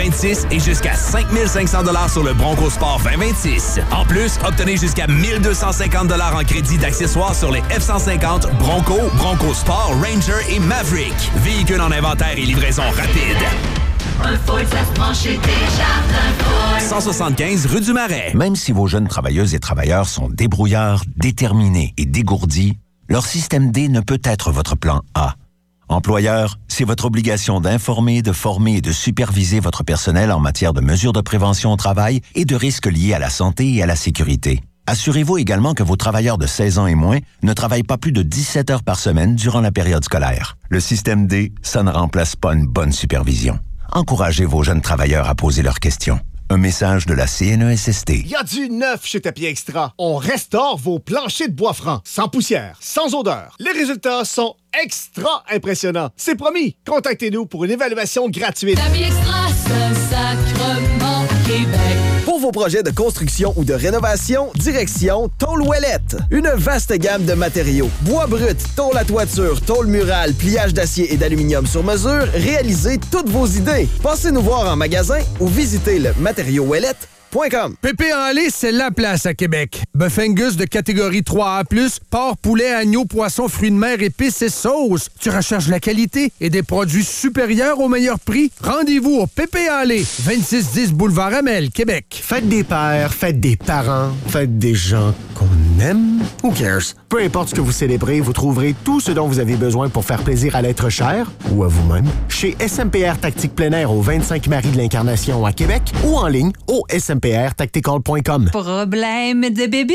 2026 et jusqu'à 5 500 $ sur le Bronco Sport 2026. En plus, obtenez jusqu'à 1 250 $ en crédit d'accessoires sur les F-150, Bronco, Bronco Sport, Ranger et Maverick. Véhicules en inventaire et livraison rapide. Un Ford, ça se prend chez Desjardins Ford. 175 rue du Marais. Même si vos jeunes travailleuses et travailleurs sont débrouillards, déterminés et dégourdis, leur système D ne peut être votre plan A. Employeur, c'est votre obligation d'informer, de former et de superviser votre personnel en matière de mesures de prévention au travail et de risques liés à la santé et à la sécurité. Assurez-vous également que vos travailleurs de 16 ans et moins ne travaillent pas plus de 17 heures par semaine durant la période scolaire. Le système D, ça ne remplace pas une bonne supervision. Encouragez vos jeunes travailleurs à poser leurs questions. Un message de la CNESST. Il y a du neuf chez Tapis Extra. On restaure vos planchers de bois franc, sans poussière, sans odeur. Les résultats sont extra impressionnants. C'est promis. Contactez-nous pour une évaluation gratuite. Tapis Extra, Saint-Sacrement, Québec. Pour vos projets de construction ou de rénovation, direction Tôle Ouellette. Une vaste gamme de matériaux. Bois brut, tôle à toiture, tôle murale, pliage d'acier et d'aluminium sur mesure, réalisez toutes vos idées. Passez nous voir en magasin ou visitez le matériauxouellette.com. Pépé en lait, c'est la place à Québec. Bœuf Angus de catégorie 3A+, porc, poulet, agneau, poisson, fruits de mer, épices et sauces. Tu recherches la qualité et des produits supérieurs au meilleur prix? Rendez-vous au Pépé en lait, 2610 boulevard Amel, Québec. Faites des pères, faites des parents, faites des gens qu'on aime. Who cares? Peu importe ce que vous célébrez, vous trouverez tout ce dont vous avez besoin pour faire plaisir à l'être cher ou à vous-même chez SMPR Tactique Plein Air au 25 Marie de l'Incarnation à Québec ou en ligne au smprtactical.com. Problème de bébite?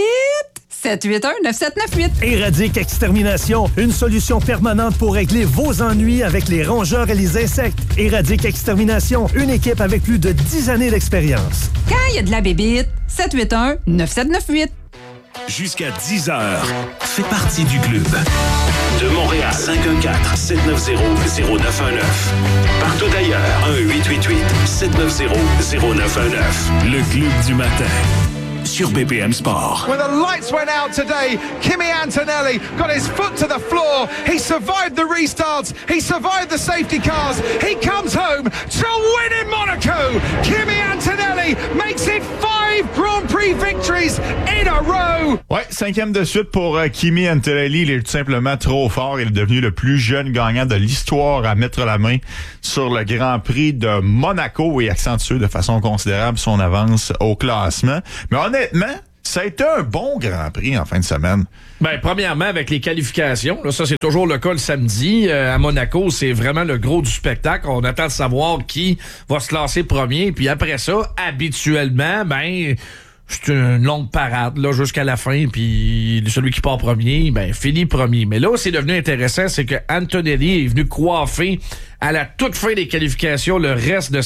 781-9798. Éradique Extermination, une solution permanente pour régler vos ennuis avec les rongeurs et les insectes. Éradique Extermination, une équipe avec plus de 10 années d'expérience. Quand il y a de la bébite, 781-9798. Jusqu'à 10h, fais partie du club. De Montréal, 514-790-0919. Partout ailleurs, 1-888-790-0919. Le club du matin. Sur BPM Sport. When the lights went out today, Kimi Antonelli got his foot to the floor. He survived the restarts. He survived the safety cars. He comes home to win in Monaco. Kimi Antonelli makes it 5 Grand Prix victories in a row. Ouais, 5e de suite pour Kimi Antonelli. Il est tout simplement trop fort. Il est devenu le plus jeune gagnant de l'histoire à mettre la main sur le Grand Prix de Monaco et accentuer de façon considérable son avance au classement. Mais honnêtement, ça a été un bon Grand Prix en fin de semaine. Ben, premièrement, avec les qualifications, là, ça c'est toujours le cas le samedi. À Monaco, c'est vraiment le gros du spectacle. On attend de savoir qui va se classer premier. Puis après ça, habituellement, ben, c'est une longue parade là jusqu'à la fin. Puis celui qui part premier, ben, finit premier. Mais là où c'est devenu intéressant, c'est que Antonelli est venu coiffer à la toute fin des qualifications le reste de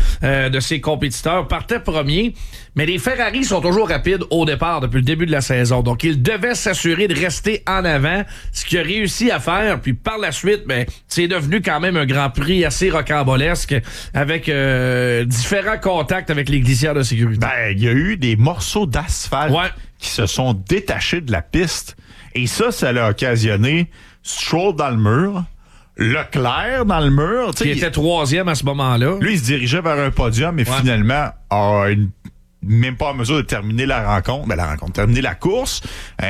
ses compétiteurs. Partait premier. Mais les Ferrari sont toujours rapides au départ depuis le début de la saison. Donc, il devait s'assurer de rester en avant, ce qu'il a réussi à faire. Puis par la suite, ben, c'est devenu quand même un Grand Prix assez rocambolesque avec différents contacts avec les glissières de sécurité. Ben, il y a eu des morceaux d'asphalte qui se sont détachés de la piste. Et ça l'a occasionné Stroll dans le mur, Leclerc dans le mur. Qui était troisième à ce moment-là. Lui, il se dirigeait vers un podium et finalement a même pas en mesure de terminer la rencontre. Terminer la course.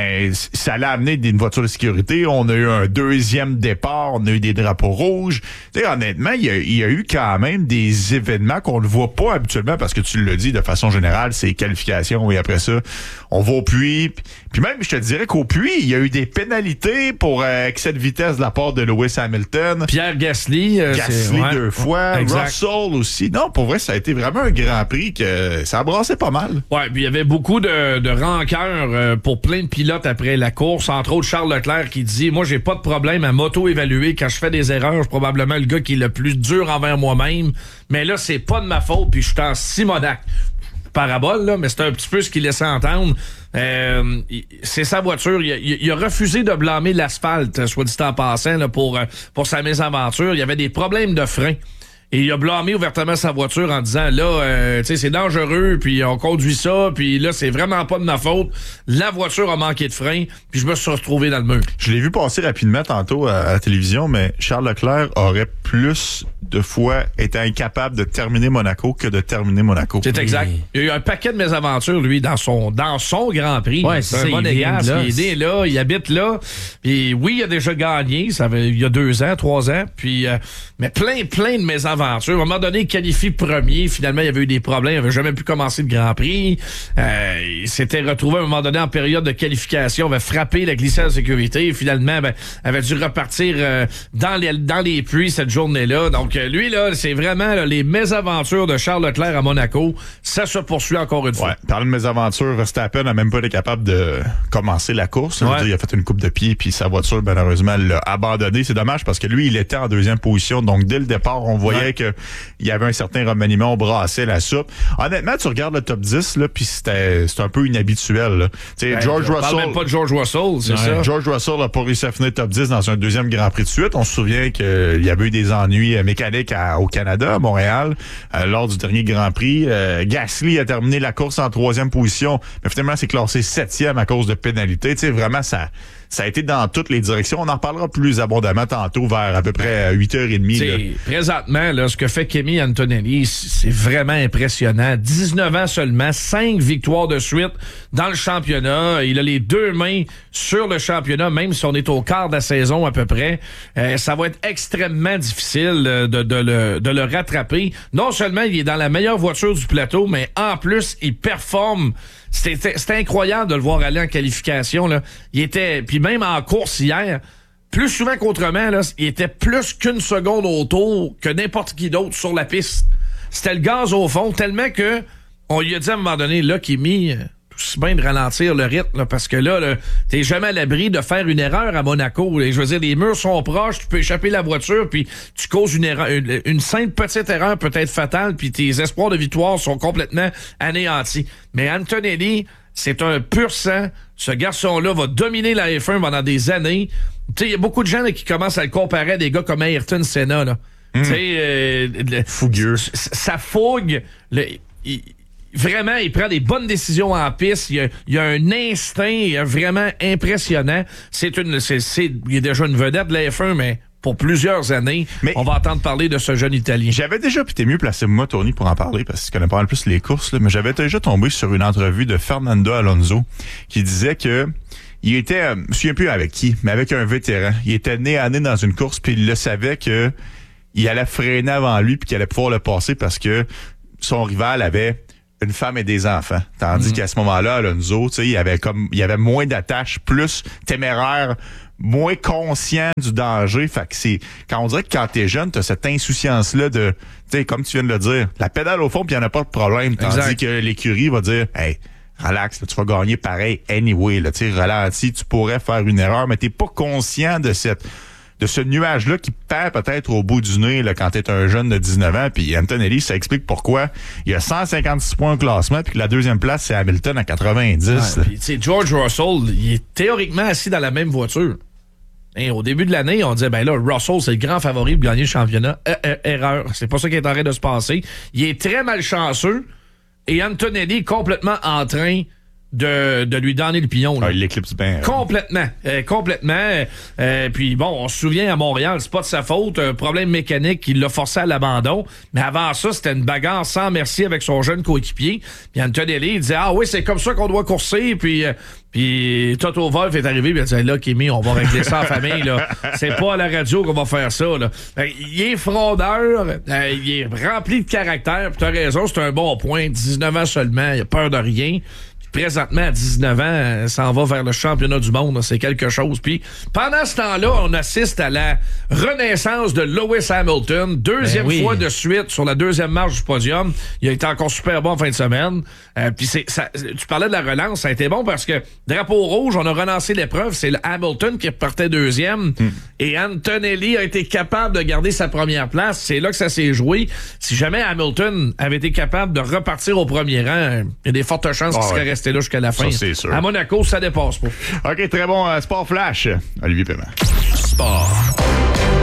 Ça l'a amené une voiture de sécurité. On a eu un deuxième départ. On a eu des drapeaux rouges. T'sais, honnêtement, il y a eu quand même des événements qu'on ne voit pas habituellement parce que tu l'as dit, de façon générale, c'est qualification et après ça, on va au puits. Puis même, je te dirais qu'au puits, il y a eu des pénalités pour excès de vitesse de la part de Lewis Hamilton. Pierre Gasly. Deux fois. Russell aussi. Non, pour vrai, ça a été vraiment un Grand Prix que ça a brassé pas mal. Ouais, puis il y avait beaucoup de rancœur pour plein de pilotes après la course. Entre autres, Charles Leclerc qui dit « Moi, j'ai pas de problème à m'auto-évaluer. Quand je fais des erreurs, je suis probablement le gars qui est le plus dur envers moi-même. Mais là, c'est pas de ma faute, puis je suis en Simonac. » Parabole, là, mais c'est un petit peu ce qu'il laissait entendre. C'est sa voiture. Il a refusé de blâmer l'asphalte, soit dit en passant, là, pour sa mésaventure. Il y avait des problèmes de frein. Et il a blâmé ouvertement sa voiture en disant, là, tu sais, c'est dangereux, puis on conduit ça, puis là, c'est vraiment pas de ma faute. La voiture a manqué de frein, puis je me suis retrouvé dans le mur. Je l'ai vu passer rapidement tantôt à la télévision, mais Charles Leclerc aurait plus de fois été incapable de terminer Monaco que de terminer Monaco. C'est exact. Il y a eu un paquet de mésaventures, lui, dans son Grand Prix. Ouais, c'est un monégasque, il est né là, il habite là. Puis oui, il a déjà gagné, il y a 2 ans, 3 ans. Puis, mais plein de mésaventures. À un moment donné, il qualifie premier. Finalement, il y avait eu des problèmes. Il n'avait jamais pu commencer le Grand Prix. Il s'était retrouvé à un moment donné en période de qualification. Il avait frappé la glissade de sécurité. Et finalement, avait dû repartir dans les pluies cette journée-là. Donc, lui, là, c'est vraiment là, les mésaventures de Charles Leclerc à Monaco. Ça se poursuit encore une fois. Ouais, parlant de mésaventures, Verstappen n'a même pas été capable de commencer la course. Ouais. Il a fait une coupe de pied, puis sa voiture, malheureusement, l'a abandonné. C'est dommage parce que lui, il était en deuxième position. Donc, dès le départ, on voyait qu'il y avait un certain remaniement, on brassait la soupe. Honnêtement, tu regardes le top 10, là, puis c'est un peu inhabituel. Là. George Russell. Parle même pas de George Russell, c'est ça. George Russell n'a pas réussi à finir top 10 dans un deuxième Grand Prix de suite. On se souvient qu'il y avait eu des ennuis mécaniques au Canada, à Montréal, lors du dernier Grand Prix. Gasly a terminé la course en 3e position, mais finalement, c'est classé 7e à cause de pénalité. Tu sais, vraiment, ça a été dans toutes les directions. On en parlera plus abondamment tantôt, vers à peu près 8h30. Présentement, là, ce que fait Kimi Antonelli, c'est vraiment impressionnant. 19 ans seulement, 5 victoires de suite dans le championnat. Il a les 2 mains sur le championnat, même si on est au quart de la saison à peu près. Ça va être extrêmement difficile de le rattraper. Non seulement il est dans la meilleure voiture du plateau, mais en plus, il performe. C'était incroyable de le voir aller en qualification, là. Il était, puis même en course hier, plus souvent qu'autrement, là, il était plus qu'une seconde au tour que n'importe qui d'autre sur la piste. C'était le gaz au fond, tellement que on lui a dit à un moment donné, là, Kimi, tout bien de ralentir le rythme, là, parce que là, t'es jamais à l'abri de faire une erreur à Monaco. Je veux dire, les murs sont proches, tu peux échapper la voiture, puis tu causes une erreur, une simple petite erreur peut être fatale, puis tes espoirs de victoire sont complètement anéantis. Mais Antonelli, c'est un pur sang. Ce garçon-là va dominer la F1 pendant des années. Tu sais, il y a beaucoup de gens là, qui commencent à le comparer à des gars comme Ayrton Senna, là. Tu sais, fougueux. Sa fougue, vraiment, il prend des bonnes décisions en piste. Il y a un instinct vraiment impressionnant. Il est déjà une vedette de la F1, mais pour plusieurs années, on va entendre parler de ce jeune Italien. J'avais déjà, puis t'es mieux placé moi, Tony, pour en parler, parce que tu connais pas mal plus les courses, là, mais j'avais déjà tombé sur une entrevue de Fernando Alonso qui disait que il était, je me souviens plus avec qui, mais avec un vétéran. Il était nez à nez dans une course, puis il le savait que il allait freiner avant lui, puis qu'il allait pouvoir le passer parce que son rival avait une femme et des enfants. Tandis qu'à ce moment-là, Alonso, tu sais, il y avait moins d'attache, plus téméraire, moins conscient du danger. Fait que quand on dirait que quand t'es jeune, t'as cette insouciance-là de, tu sais, comme tu viens de le dire, la pédale au fond, puis il n'y en a pas de problème. Tandis que l'écurie va dire, hey, relax, là, tu vas gagner pareil anyway, là, tu sais, ralentis, tu pourrais faire une erreur, mais t'es pas conscient de ce nuage-là qui perd peut-être au bout du nez là, quand t'es un jeune de 19 ans. Puis Antonelli, ça explique pourquoi il y a 156 points au classement puis que la deuxième place, c'est Hamilton à 90. Puis tu sais, George Russell, il est théoriquement assis dans la même voiture. Et au début de l'année, on disait, ben là, Russell, c'est le grand favori de gagner le championnat. Erreur. C'est pas ça qui est en train de se passer. Il est très malchanceux et Antonelli est complètement en train de lui donner le pion. Il l'éclipse bien. Complètement. Puis bon, on se souvient à Montréal, c'est pas de sa faute, un problème mécanique qui l'a forcé à l'abandon. Mais avant ça, c'était une bagarre sans merci avec son jeune coéquipier. Puis Antonelli, il disait, ah oui, c'est comme ça qu'on doit courser. Puis Toto Wolff est arrivé, puis il disait, là, Kimi, on va régler ça en famille, là. C'est pas à la radio qu'on va faire ça, là. Il est frondeur, il est rempli de caractère, puis t'as raison, c'est un bon point. 19 ans seulement, il a peur de rien. Présentement, à 19 ans, s'en va vers le championnat du monde. C'est quelque chose. Puis, pendant ce temps-là, on assiste à la renaissance de Lewis Hamilton. Deuxième fois de suite sur la deuxième marche du podium. Il a été encore super bon en fin de semaine. Puis, tu parlais de la relance. Ça a été bon parce que, drapeau rouge, on a relancé l'épreuve. C'est le Hamilton qui repartait deuxième. Et Antonelli a été capable de garder sa première place. C'est là que ça s'est joué. Si jamais Hamilton avait été capable de repartir au premier rang, il y a des fortes chances qu'il serait resté là jusqu'à la fin. Ça, c'est sûr. À Monaco, ça dépasse pas. OK, très bon. Sport Flash. Olivier Paiement. Sport.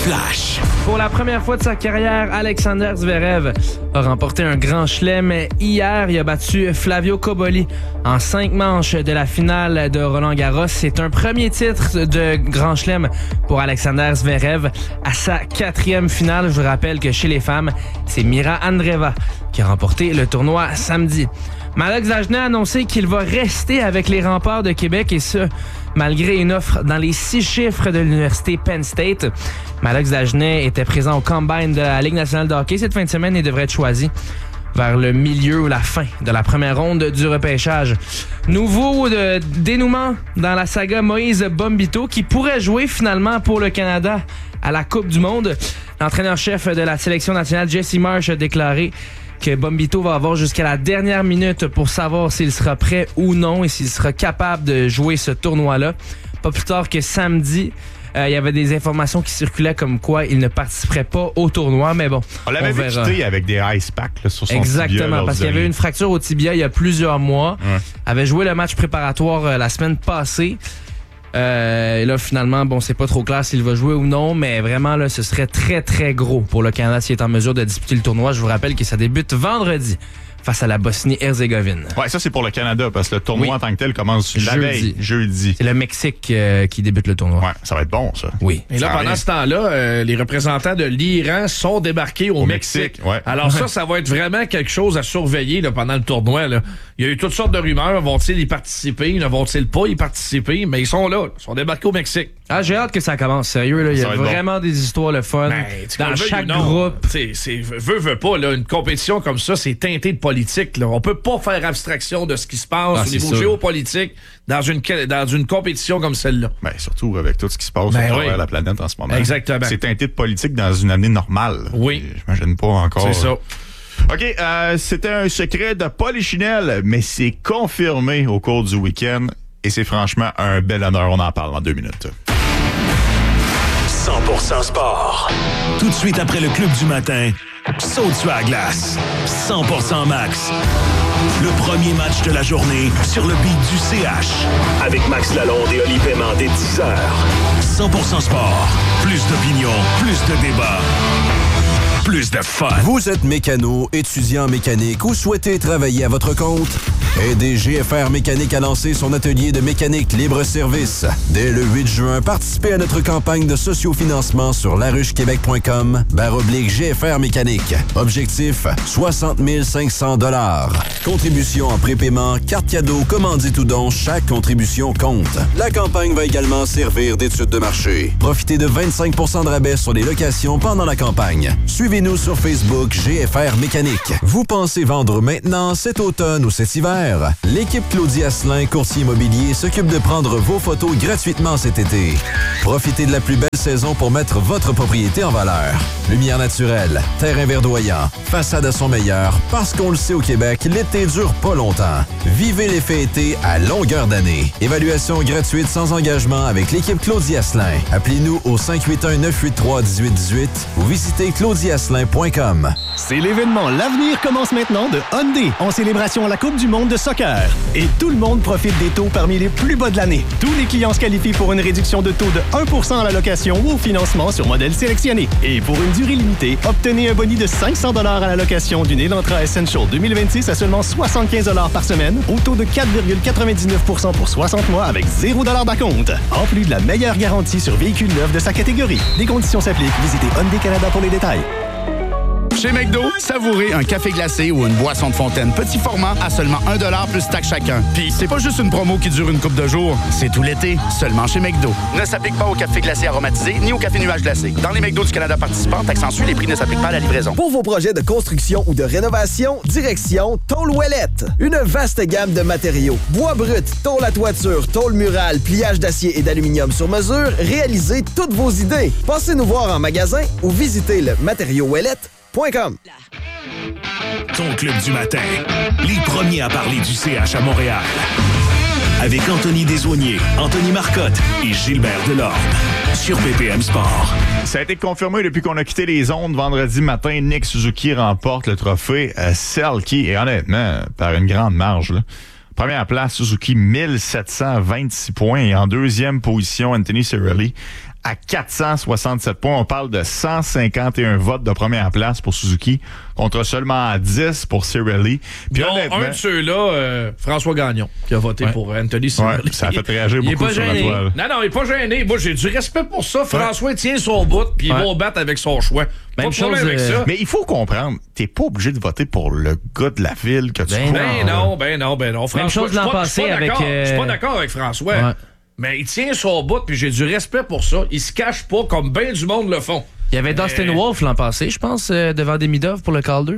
Flash. Pour la première fois de sa carrière, Alexander Zverev a remporté un grand chelem. Hier, il a battu Flavio Cobolli en 5 manches de la finale de Roland-Garros. C'est un premier titre de grand chelem pour Alexander Zverev à sa 4e finale. Je vous rappelle que chez les femmes, c'est Mira Andreeva qui a remporté le tournoi samedi. Malox Dagenet a annoncé qu'il va rester avec les Remparts de Québec et ce, malgré une offre dans les 6 chiffres de l'université Penn State. Malox Dagenet était présent au Combine de la Ligue nationale de hockey cette fin de semaine et devrait être choisi vers le milieu ou la fin de la première ronde du repêchage. Nouveau dénouement dans la saga Moïse Bombito qui pourrait jouer finalement pour le Canada à la Coupe du Monde. L'entraîneur-chef de la sélection nationale, Jesse Marsh, a déclaré que Bombito va avoir jusqu'à la dernière minute pour savoir s'il sera prêt ou non et s'il sera capable de jouer ce tournoi-là. Pas plus tard que samedi, il y avait des informations qui circulaient comme quoi il ne participerait pas au tournoi, mais bon, on l'avait vu quitté avec des ice packs là, sur son exactement, tibia, parce qu'il y avait une fracture au tibia il y a plusieurs mois. Ouais. Avait joué le match préparatoire la semaine passée. Et là, finalement, bon, c'est pas trop clair s'il va jouer ou non, mais vraiment, là, ce serait très, très gros pour le Canada s'il est en mesure de disputer le tournoi. Je vous rappelle que ça débute vendredi face à la Bosnie-Herzégovine. Ouais, ça, c'est pour le Canada, parce que le tournoi en tant que tel commence la veille, jeudi. C'est le Mexique qui débute le tournoi. Ouais, ça va être bon, ça. Oui. Et là, pendant ce temps-là, les représentants de l'Iran sont débarqués au Mexique. Ouais. Alors ça va être vraiment quelque chose à surveiller là, pendant le tournoi. Là. Il y a eu toutes sortes de rumeurs. Vont-ils y participer? Ne vont-ils pas y participer? Mais ils sont là. Ils sont débarqués au Mexique. Ah, j'ai hâte que ça commence. Sérieux, là. Il y a vraiment des histoires le fun. Dans chaque groupe. Veut pas, là, une compétition comme ça, c'est teinté de politique. Là. On peut pas faire abstraction de ce qui se passe au niveau géopolitique dans une compétition comme celle-là. Ben, surtout avec tout ce qui se passe à travers la planète en ce moment. Exactement. C'est teinté de politique dans une année normale. Oui. J'imagine pas encore. C'est ça. OK, c'était un secret de Polichinelle, mais c'est confirmé au cours du week-end et c'est franchement un bel honneur. On en parle en 2 minutes. 100% sport. Tout de suite après le club du matin, saute sur la glace. 100% max. Le premier match de la journée sur le beat du CH. Avec Max Lalonde et Oli Paiement dès 10h. 100% sport. Plus d'opinion, plus de débat. Plus de fun. Vous êtes mécano, étudiant en mécanique ou souhaitez travailler à votre compte? Aidez GFR Mécanique à lancer son atelier de mécanique libre-service. Dès le 8 juin, participez à notre campagne de sociofinancement sur laruchequebec.com/GFR Mécanique. Objectif, 60 500 $. Contribution en prépaiement, carte cadeau, commandite ou don, chaque contribution compte. La campagne va également servir d'étude de marché. Profitez de 25 % de rabais sur les locations pendant la campagne. Suivez-nous sur Facebook GFR Mécanique. Vous pensez vendre maintenant, cet automne ou cet hiver? L'équipe Claudie Asselin, courtier immobilier, s'occupe de prendre vos photos gratuitement cet été. Profitez de la plus belle saison pour mettre votre propriété en valeur. Lumière naturelle, terrain verdoyant, façade à son meilleur, parce qu'on le sait au Québec, l'été dure pas longtemps. Vivez l'effet été à longueur d'année. Évaluation gratuite sans engagement avec l'équipe Claudie Asselin. Appelez-nous au 581-983-1818 ou visitez claudieasselin.com. C'est l'événement L'Avenir commence maintenant de Hyundai en célébration à la Coupe du monde de soccer. Et tout le monde profite des taux parmi les plus bas de l'année. Tous les clients se qualifient pour une réduction de taux de 1% à la location ou au financement sur modèle sélectionné. Et pour une durée limitée, obtenez un boni de 500 $ à la location d'une Elantra Essential 2026 à seulement 75 $ par semaine, au taux de 4,99% pour 60 mois avec 0 $ d'acompte. En plus de la meilleure garantie sur véhicules neufs de sa catégorie. Les conditions s'appliquent. Visitez Hyundai Canada pour les détails. Chez McDo, savourez un café glacé ou une boisson de fontaine petit format à seulement 1 $ plus taxe chacun. Puis c'est pas juste une promo qui dure une couple de jours, c'est tout l'été, seulement chez McDo. Ne s'applique pas au café glacé aromatisé ni au café nuage glacé. Dans les McDo du Canada participants, taxe en Suisse, les prix ne s'appliquent pas à la livraison. Pour vos projets de construction ou de rénovation, direction Tôle Ouellette. Une vaste gamme de matériaux. Bois brut, tôle à toiture, tôle murale, pliage d'acier et d'aluminium sur mesure, réalisez toutes vos idées. Passez nous voir en magasin ou visitez le matériauxouellette.com. Ton club du matin, les premiers à parler du CH à Montréal. Avec Anthony Desaulniers, Anthony Marcotte et Gilbert Delorme. Sur BPM Sport. Ça a été confirmé depuis qu'on a quitté les ondes vendredi matin. Nick Suzuki remporte le trophée Selkie et honnêtement, par une grande marge, là. Première place, Suzuki, 1726 points. Et en deuxième position, Anthony Cirelli à 467 points. On parle de 151 votes de première place pour Suzuki contre seulement 10 pour Cirelli. Puis honnêtement, un de ceux-là, François Gagnon, qui a voté pour Anthony Cirelli. Ouais, ça a fait réagir beaucoup sur la toile. Non, il est pas gêné. Moi, j'ai du respect pour ça. François tient son bout, puis il va battre avec son choix. Même chose avec ça. Mais il faut comprendre, t'es pas obligé de voter pour le gars de la ville que tu crois. Ben non. François, même chose l'an passé avec... Je suis pas d'accord avec François. Ouais. Mais il tient son bout, puis j'ai du respect pour ça. Il se cache pas comme bien du monde le font. Il y avait Dustin Wolf l'an passé, je pense, devant Demidov pour le Calder.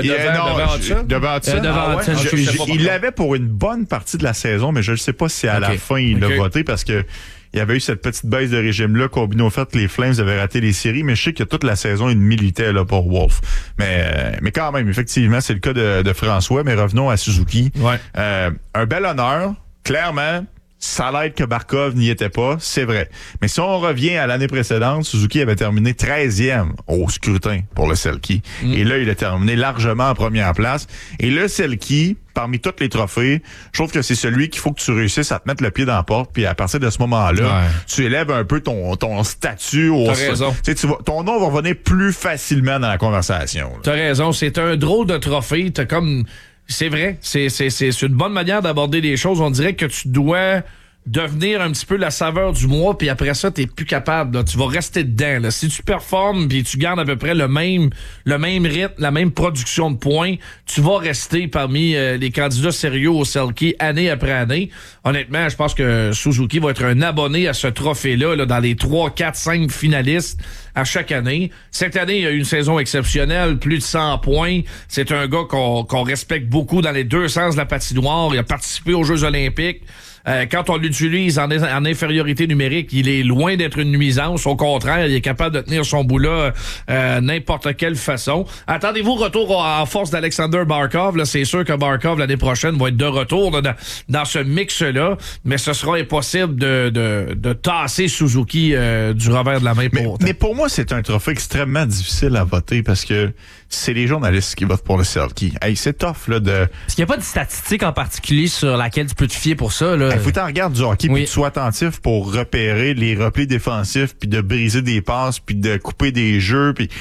Devant Hudson. Il l'avait pour une bonne partie de la saison, mais je ne sais pas si à la fin il l'a voté parce que il y avait eu cette petite baisse de régime-là, combiné au fait que les Flames avaient raté les séries, mais je sais que toute la saison, il militait là, pour Wolf. Mais quand même, effectivement, c'est le cas de François, mais revenons à Suzuki. Un bel honneur, clairement. Ça l'aide que Barkov n'y était pas, c'est vrai. Mais si on revient à l'année précédente, Suzuki avait terminé 13e au scrutin pour le Selke. Et là, il a terminé largement en première place. Et le Selke, parmi tous les trophées, je trouve que c'est celui qu'il faut que tu réussisses à te mettre le pied dans la porte. Puis à partir de ce moment-là, tu élèves un peu ton statut. T'as raison. Ton nom va revenir plus facilement dans la conversation. Là. T'as raison. C'est un drôle de trophée. T'as comme... C'est vrai, c'est une bonne manière d'aborder les choses. On dirait que tu dois devenir un petit peu la saveur du mois, puis après ça, t'es plus capable. Là. Tu vas rester dedans. Là. Si tu performes, puis tu gardes à peu près le même rythme, la même production de points, tu vas rester parmi les candidats sérieux au Selke année après année. Honnêtement, je pense que Suzuki va être un abonné à ce trophée-là là, dans les 3, 4, 5 finalistes à chaque année. Cette année, il y a eu une saison exceptionnelle, plus de 100 points. C'est un gars qu'on respecte beaucoup dans les deux sens de la patinoire. Il a participé aux Jeux olympiques. Quand on l'utilise en infériorité numérique, il est loin d'être une nuisance. Au contraire, il est capable de tenir son bout-là n'importe quelle façon. Attendez-vous retour en force d'Alexander Barkov. Là, c'est sûr que Barkov, l'année prochaine, va être de retour là, dans ce mix-là. Mais ce sera impossible de tasser Suzuki du revers de la main pour autant. Mais pour moi, c'est un trophée extrêmement difficile à voter parce que c'est les journalistes qui votent pour le Selke. Hey, c'est tough, là, de... Est-ce qu'il n'y a pas de statistique en particulier sur laquelle tu peux te fier pour ça, là? Il faut que tu regardes du hockey puis que tu sois attentif pour repérer les replis défensifs puis de briser des passes puis de couper des jeux puis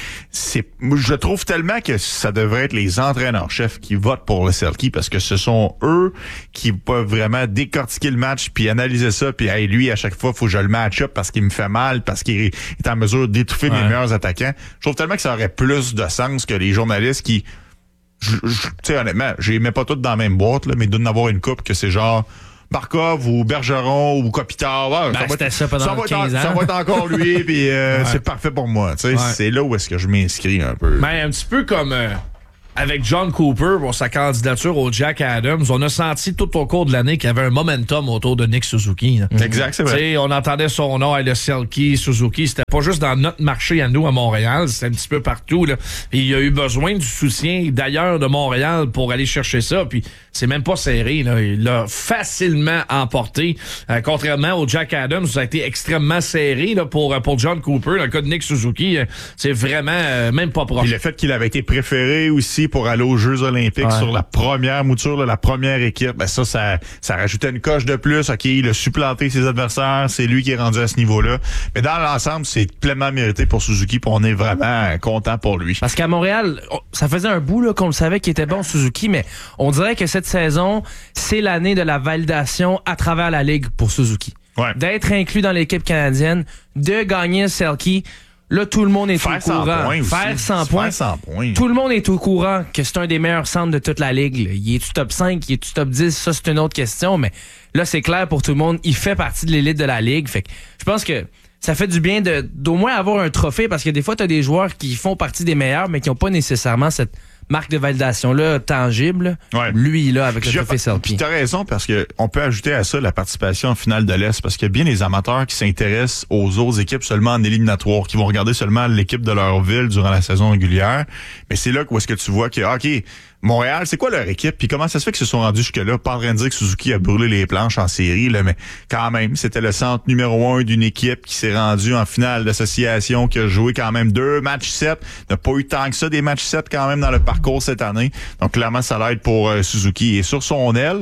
je trouve tellement que ça devrait être les entraîneurs-chefs qui votent pour le Selke parce que ce sont eux qui peuvent vraiment décortiquer le match puis analyser ça puis hey, lui, à chaque fois, faut que je le match-up parce qu'il me fait mal, parce qu'il est en mesure d'étouffer mes meilleurs attaquants. Je trouve tellement que ça aurait plus de sens que les journalistes qui... Tu sais, honnêtement, je les mets pas toutes dans la même boîte, là, mais il doit y en avoir une couple que c'est genre Barkov ou Bergeron ou Kopitar. Ouais, ça va être encore lui, puis c'est parfait pour moi. Tu sais, c'est là où est-ce que je m'inscris un peu. Ben, un petit peu comme... avec John Cooper pour sa candidature au Jack Adams, on a senti tout au cours de l'année qu'il y avait un momentum autour de Nick Suzuki. Exact, c'est vrai. T'sais, on entendait son nom, le Selke, Suzuki. C'était pas juste dans notre marché à nous, à Montréal. C'était un petit peu partout. Là. Et il a eu besoin du soutien d'ailleurs de Montréal pour aller chercher ça. Puis c'est même pas serré. Là. Il l'a facilement emporté. Contrairement au Jack Adams, ça a été extrêmement serré là, pour John Cooper. Dans le cas de Nick Suzuki, c'est vraiment même pas proche. Et le fait qu'il avait été préféré aussi pour aller aux Jeux olympiques sur la première mouture de la première équipe, ben ça rajoutait une coche de plus. OK, il a supplanté ses adversaires, c'est lui qui est rendu à ce niveau-là. Mais dans l'ensemble, c'est pleinement mérité pour Suzuki, puis on est vraiment content pour lui. Parce qu'à Montréal, ça faisait un bout là, qu'on le savait qu'il était bon Suzuki, mais on dirait que cette saison, c'est l'année de la validation à travers la Ligue pour Suzuki. D'être inclus dans l'équipe canadienne, de gagner le Selke. Là, tout le monde est au courant. Faire 100 points. Tout le monde est au courant que c'est un des meilleurs centres de toute la Ligue. Là. Il est-tu top 5? Il est-tu top 10? Ça, c'est une autre question. Mais là, c'est clair pour tout le monde. Il fait partie de l'élite de la Ligue. Fait que je pense que ça fait du bien d'au moins avoir un trophée parce que des fois, tu as des joueurs qui font partie des meilleurs, mais qui n'ont pas nécessairement cette marque de validation-là tangible. Lui, là, avec le trophée Selke. Puis t'as raison, parce que on peut ajouter à ça la participation en finale de l'Est, parce qu'il y a bien des amateurs qui s'intéressent aux autres équipes seulement en éliminatoire, qui vont regarder seulement l'équipe de leur ville durant la saison régulière. Mais c'est là où est-ce que tu vois que, OK, Montréal, c'est quoi leur équipe? Puis comment ça se fait qu'ils se sont rendus jusque-là? Pas en train de dire que Suzuki a brûlé les planches en série, là, mais quand même, c'était le centre numéro 1 d'une équipe qui s'est rendue en finale d'association, qui a joué quand même 2 matchs 7. N'a pas eu tant que ça, des matchs 7 quand même dans le parcours cette année. Donc clairement, ça l'aide pour Suzuki. Et sur son aile,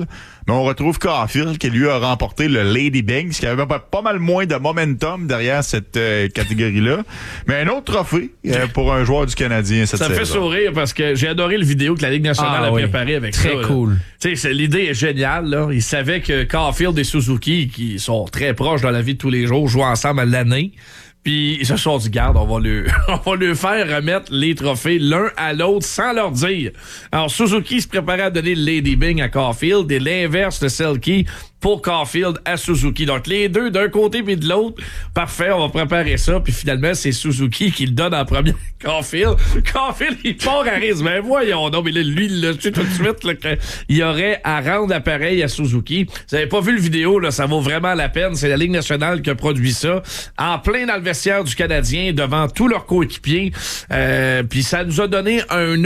Mais on retrouve Caulfield qui lui a remporté le Lady Byng, ce qui avait pas mal moins de momentum derrière cette catégorie-là. Mais un autre trophée pour un joueur du Canadien cette saison. Ça me fait sourire parce que j'ai adoré le vidéo que la Ligue nationale a préparé avec ça. Très cool. L'idée est géniale. Là. Ils savaient que Caulfield et Suzuki, qui sont très proches dans la vie de tous les jours, jouent ensemble à l'année. Puis ils se sont dit, garde, on va lui faire remettre les trophées l'un à l'autre sans leur dire. Alors Suzuki se préparait à donner le Lady Byng à Caulfield et l'inverse de Selke pour Caulfield à Suzuki. Donc les deux d'un côté puis de l'autre. Parfait, on va préparer ça. Puis finalement, c'est Suzuki qui le donne en premier à Caulfield. Caulfield, il part à risque. Ben voyons donc, mais là, lui, il l'a tué tout de suite. Là, qu'il y aurait à rendre l'appareil à Suzuki. Vous avez pas vu le vidéo, là, ça vaut vraiment la peine. C'est la Ligue nationale qui a produit ça. En plein dans le vestiaire du Canadien, devant tous leurs coéquipiers. Puis ça nous a donné une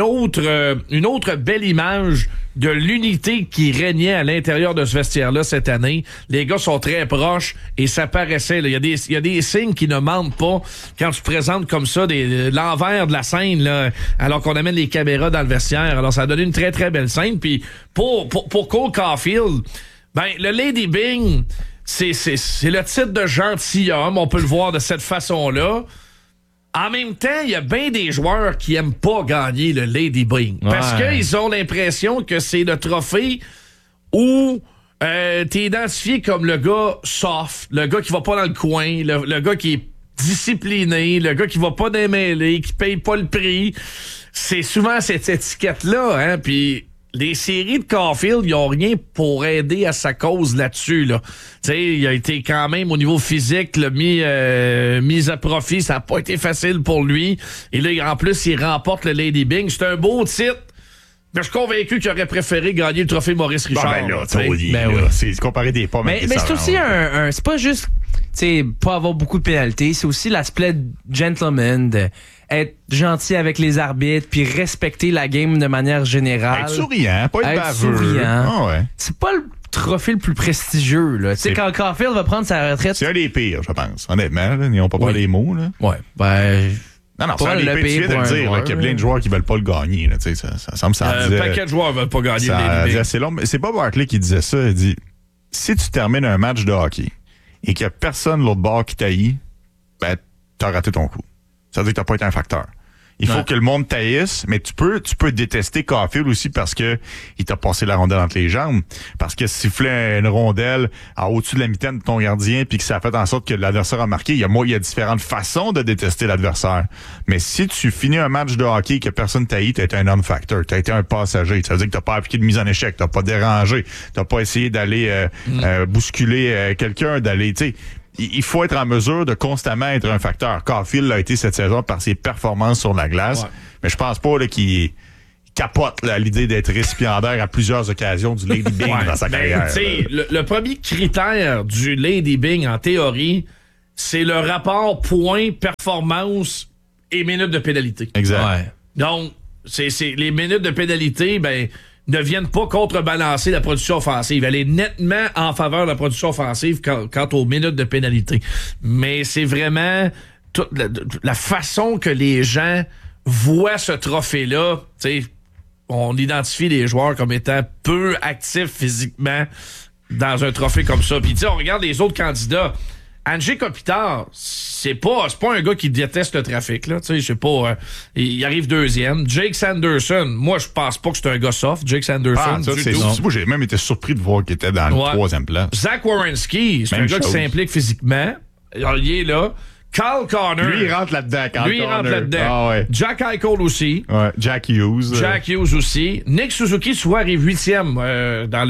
autre belle image de l'unité qui régnait à l'intérieur de ce vestiaire-là cette année. Les gars sont très proches et ça paraissait. Il y a des signes qui ne mentent pas quand tu présentes comme ça l'envers de la scène là, alors qu'on amène les caméras dans le vestiaire. Alors ça a donné une très très belle scène. Puis pour Cole Caulfield, ben le Lady Byng, c'est le titre de gentilhomme. On peut le voir de cette façon-là. En même temps, il y a bien des joueurs qui aiment pas gagner le Lady Byng. Parce qu'ils ont l'impression que c'est le trophée où t'es identifié comme le gars soft, le gars qui va pas dans le coin, le gars qui est discipliné, le gars qui va pas démêler, qui paye pas le prix. C'est souvent cette étiquette-là, hein, puis les séries de Caulfield, ils ont rien pour aider à sa cause là-dessus, là. Tu sais, il a été quand même, au niveau physique, là, mis à profit. Ça a pas été facile pour lui. Et là, en plus, il remporte le Lady Byng. C'est un beau titre. Mais je suis convaincu qu'il aurait préféré gagner le trophée Maurice Richard. C'est comparer des pommes. Mais c'est aussi c'est pas juste, tu sais, pas avoir beaucoup de pénalités. C'est aussi l'aspect gentleman, être gentil avec les arbitres, puis respecter la game de manière générale. Être souriant, pas être baveux. Souriant. C'est pas le trophée le plus prestigieux, là. Tu sais, quand Caulfield va prendre sa retraite. C'est un des pires, je pense. Honnêtement, là, ils n'ont pas parlé les mots, là. Ouais. Ben. Non, c'est un des pires, tu viens de le dire, qu'il y a plein de joueurs qui veulent pas le gagner, là. Tu sais, ça semble ça. Un paquet de joueurs veulent pas gagner le Lady Byng. C'est long, mais c'est pas Barkley qui disait ça. Il dit, si tu termines un match de hockey et qu'il y a personne de l'autre bord qui t'haït, ben, t'as raté ton coup. Ça veut dire que t'as pas été un facteur. Il faut que le monde taillisse, mais tu peux détester Caulfield aussi parce que il t'a passé la rondelle entre les jambes. Parce que siffler une rondelle au-dessus de la mitaine de ton gardien puis que ça a fait en sorte que l'adversaire a marqué, il y a différentes façons de détester l'adversaire. Mais si tu finis un match de hockey que personne t'haït, t'as été un non-factor, t'as été un passager. Ça veut dire que t'as pas appliqué de mise en échec, t'as pas dérangé, t'as pas essayé d'aller bousculer quelqu'un, d'aller, tu sais. Il faut être en mesure de constamment être un facteur. Caulfield l'a été cette saison par ses performances sur la glace. Ouais. Mais je pense pas qu'il capote là, l'idée d'être récipiendaire à plusieurs occasions du Lady Byng dans sa carrière. Le premier critère du Lady Byng, en théorie, c'est le rapport point, performance et minutes de pénalité. Exact. Ouais. Donc, c'est les minutes de pénalité, ne viennent pas contrebalancer la production offensive. Elle est nettement en faveur de la production offensive quant aux minutes de pénalité. Mais c'est vraiment toute la façon que les gens voient ce trophée-là. Tu sais, on identifie les joueurs comme étant peu actifs physiquement dans un trophée comme ça. Puis tu sais, on regarde les autres candidats. Andrei Kopitar, c'est pas un gars qui déteste le trafic, là. Tu sais, je sais pas, il arrive deuxième. Jake Sanderson, moi, je pense pas que c'est un gars soft, Jake Sanderson. Moi, j'ai même été surpris de voir qu'il était dans le troisième place. Zach Werenski, c'est un gars qui s'implique physiquement. Alors, il est là. Carl Connor. Lui, il rentre là-dedans. Il rentre là-dedans. Ah, ouais. Jack Eichel aussi. Ouais, Jack Hughes. Jack Hughes aussi. Nick Suzuki, soit arrive 8e dans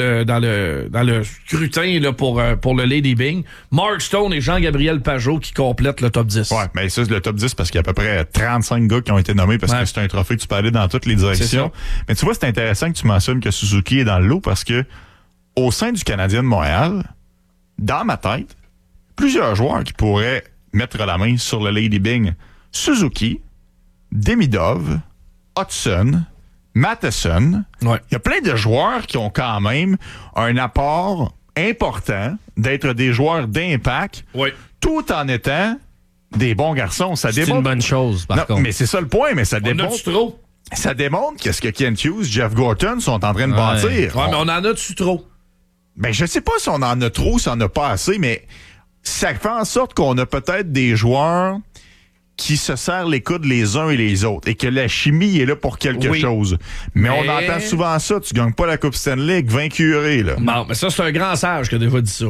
le scrutin là, pour le Lady Byng. Mark Stone et Jean-Gabriel Pajot qui complètent le top 10. Ouais, mais ça, c'est le top 10 parce qu'il y a à peu près 35 gars qui ont été nommés parce que c'est un trophée que tu peux aller dans toutes les directions. Mais tu vois, c'est intéressant que tu mentionnes que Suzuki est dans le lot parce que au sein du Canadien de Montréal, dans ma tête, plusieurs joueurs qui pourraient mettre la main sur le Lady Byng. Suzuki, Demidov, Hudson, Matheson. Ouais. Il y a plein de joueurs qui ont quand même un apport important d'être des joueurs d'impact, tout en étant des bons garçons. Ça c'est une bonne chose, par contre. Mais c'est ça le point, mais ça démontre... trop. Ça démontre qu'est-ce que Kent Hughes, Jeff Gorton sont en train de bâtir. Ouais, mais on en a-tu trop? Ben, je sais pas si on en a trop, si on en a pas assez, mais ça fait en sorte qu'on a peut-être des joueurs qui se serrent les coudes les uns et les autres et que la chimie est là pour quelque chose. Mais on entend souvent ça, tu gagnes pas la Coupe Stanley avec 20 curés, là. Bon, mais ça, c'est un grand sage qui a déjà dit ça.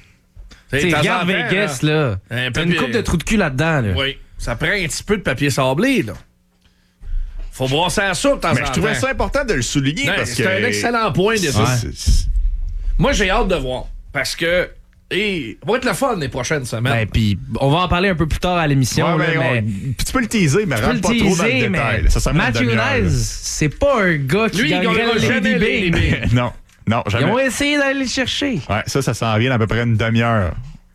Regarde Vegas, là. Une coupe de trous de cul là-dedans, là. Oui. Ça prend un petit peu de papier sablé, là. Faut brasser à ça de temps en temps. Mais je trouvais ça important de le souligner parce que... C'est un excellent point, de ça. Moi, j'ai hâte de voir. Parce que... Et ça va être le fun les prochaines semaines. Ben, puis on va en parler un peu plus tard à l'émission. Ouais, mais tu peux le teaser, mais rentre pas trop dans le détail. Ça Matthew Knies, c'est pas un gars qui gagnerait le Lady B. Non, jamais. Ils ont essayé d'aller le chercher. Ouais, ça s'en vient à peu près une demi-heure.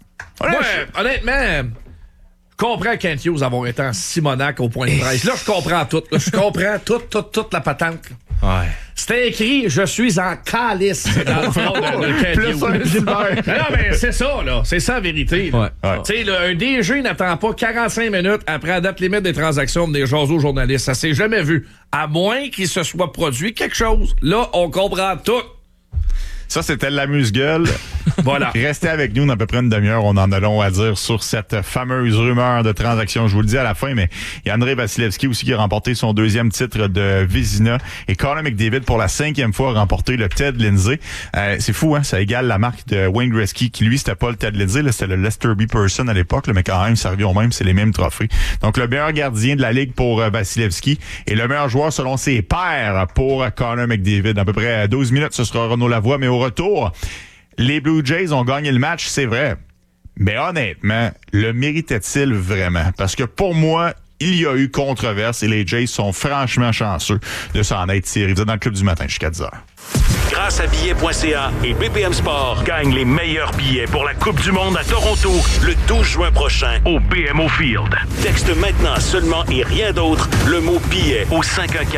Honnêtement, je comprends Kent Hughes avoir été en Simonac au point de presse. Là, je comprends tout. Là. Je comprends toute la patente. Ouais. C'était écrit « Je suis en calice » dans le front de Kent Hughes. Non, mais c'est ça, là. C'est ça la vérité. Ouais. Tu sais, un DG n'attend pas 45 minutes après la date limite des transactions des jaseaux aux journalistes. Ça s'est jamais vu. À moins qu'il se soit produit quelque chose. Là, on comprend tout. Ça, c'était l'amuse-gueule. Voilà. Restez avec nous dans à peu près une demi-heure. On en a long à dire sur cette fameuse rumeur de transaction. Je vous le dis à la fin, mais il y a Andrei Vasilevski aussi qui a remporté son 2e titre de Vézina. Et Connor McDavid, pour la 5e fois, a remporté le Ted Lindsay. C'est fou, hein? Ça égale la marque de Wayne Gretzky, qui lui, c'était pas le Ted Lindsay, là, c'était le Lester B. Person à l'époque, là, mais quand même, ça revient au même, c'est les mêmes trophées. Donc, le meilleur gardien de la Ligue pour Vasilevski et le meilleur joueur selon ses pairs pour Connor McDavid. À peu près 12 minutes, ce sera Renaud Lavoie, mais au retour, les Blue Jays ont gagné le match, c'est vrai. Mais honnêtement, le méritait-il vraiment? Parce que pour moi, il y a eu controverse et les Jays sont franchement chanceux de s'en être tirés. Vous êtes dans le club du matin jusqu'à 10h. Grâce à billets.ca et BPM Sport, gagne les meilleurs billets pour la Coupe du monde à Toronto le 12 juin prochain au BMO Field. Texte maintenant seulement et rien d'autre le mot billet au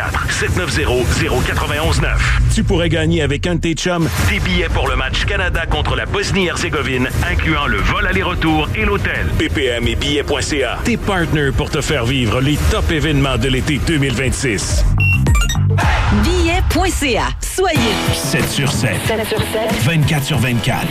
514-790-0919. Tu pourrais gagner avec un de tes chums des billets pour le match Canada contre la Bosnie-Herzégovine, incluant le vol aller-retour et l'hôtel. BPM et billets.ca, tes partenaires pour te faire vivre les top événements de l'été 2026. Billets.ca. Soyez 7 sur 7. 7 sur 7. 24 sur 24.